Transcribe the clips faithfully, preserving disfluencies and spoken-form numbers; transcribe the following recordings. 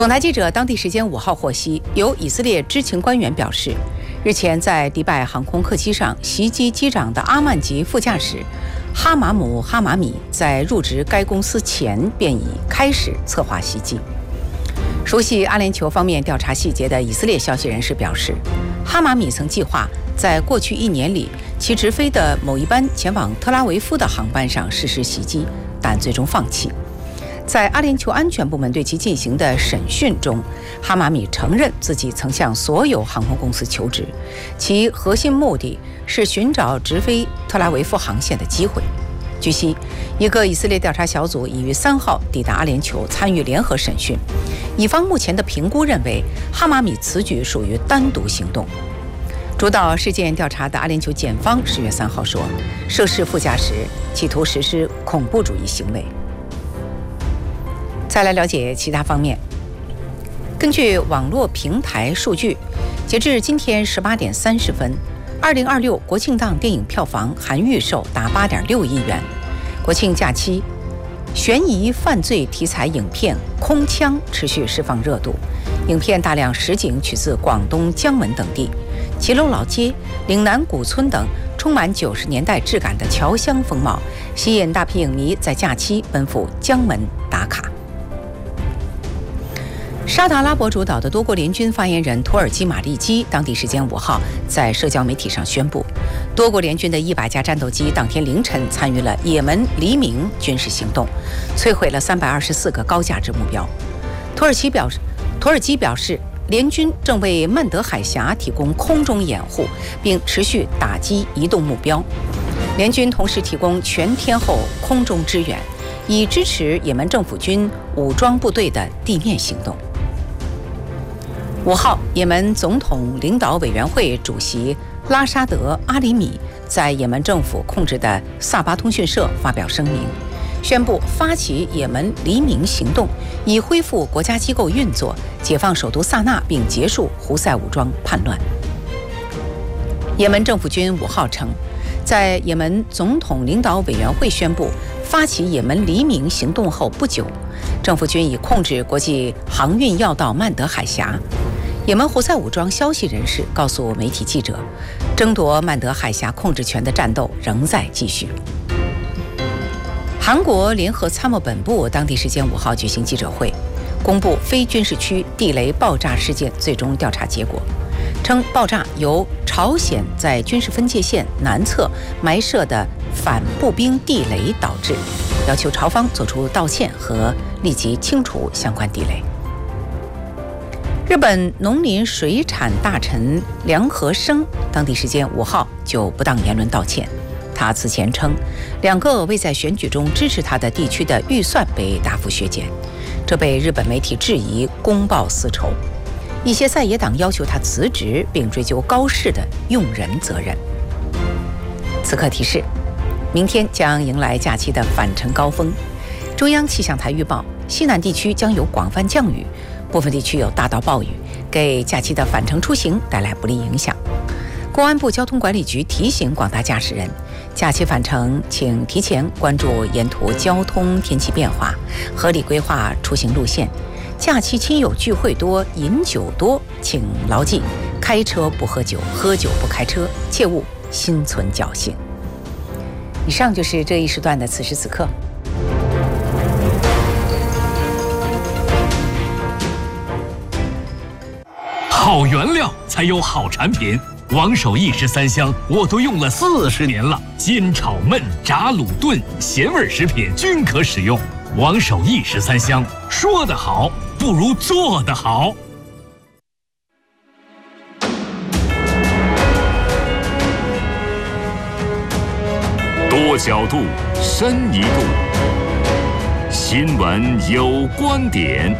总台记者当地时间五号获悉，有以色列知情官员表示，日前在迪拜航空客机上袭击机长的阿曼籍副驾驶哈马姆·哈马米，在入职该公司前便已开始策划袭击。熟悉阿联酋方面调查细节的以色列消息人士表示，哈马米曾计划在过去一年里其直飞的某一班前往特拉维夫的航班上实施袭击，但最终放弃。在阿联酋安全部门对其进行的审讯中，哈马米承认自己曾向所有航空公司求职，其核心目的是寻找直飞特拉维夫航线的机会。据悉，一个以色列调查小组已于三号抵达阿联酋参与联合审讯。以方目前的评估认为，哈马米此举属于单独行动。主导事件调查的阿联酋检方十月三号说，涉事副驾驶企图实施恐怖主义行为。再来了解其他方面。根据网络平台数据，截至今天十八点三十分，二零二六国庆档电影票房含预售达八点六亿元。国庆假期，悬疑犯罪题材影片《空枪》持续释放热度。影片大量实景取自广东江门等地，骑楼老街、岭南古村等充满九十年代质感的侨乡风貌，吸引大批影迷在假期奔赴江门打卡。沙特阿拉伯主导的多国联军发言人土耳其马利基当地时间五号在社交媒体上宣布，多国联军的一百架战斗机当天凌晨参与了也门黎明军事行动，摧毁了三百二十四个高价值目标。土耳其表示，土耳其表示，联军正为曼德海峡提供空中掩护，并持续打击移动目标。联军同时提供全天候空中支援，以支持也门政府军武装部队的地面行动。五号，也门总统领导委员会主席拉沙德·阿里米在也门政府控制的萨巴通讯社发表声明，宣布发起也门黎明行动，以恢复国家机构运作，解放首都萨那，并结束胡塞武装叛乱。也门政府军五号称，在也门总统领导委员会宣布发起也门黎明行动后不久，政府军已控制国际航运要道曼德海峡。也门胡塞武装消息人士告诉媒体记者，争夺曼德海峡控制权的战斗仍在继续。韩国联合参谋本部当地时间五号举行记者会，公布非军事区地雷爆炸事件最终调查结果，称爆炸由朝鲜在军事分界线南侧埋设的反步兵地雷导致，要求朝方作出道歉和立即清除相关地雷。日本农林水产大臣梁和生当地时间五号就不当言论道歉。他此前称，两个未在选举中支持他的地区的预算被大幅削减，这被日本媒体质疑公报私仇。一些在野党要求他辞职，并追究高市的用人责任。此刻提示，明天将迎来假期的返程高峰。中央气象台预报，西南地区将有广泛降雨，部分地区有大到暴雨，给假期的返程出行带来不利影响。公安部交通管理局提醒广大驾驶人，假期返程请提前关注沿途交通天气变化，合理规划出行路线。假期亲友聚会多，饮酒多，请牢记：开车不喝酒，喝酒不开车，切勿心存侥幸。以上就是这一时段的此时此刻。 好原料才有好产品，王守义十三香我都用了四十年了，煎炒焖炸卤炖咸味食品均可使用。王守义十三香，说得好不如做得好。多角度，深一度，新闻有观点。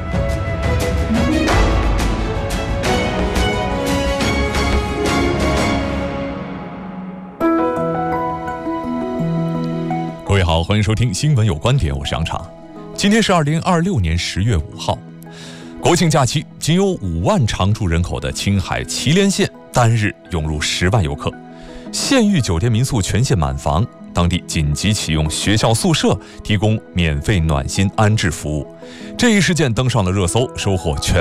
各位好，欢迎收听新闻有观点，我是杨畅。今天是二零二六年十月五号，国庆假期，仅有五万常住人口的青海祁连县单日涌入十万游客，县域酒店民宿全线满房。当当地紧急启用学校宿舍，提供免费暖心安置服务。这一事件登上了热搜，收获全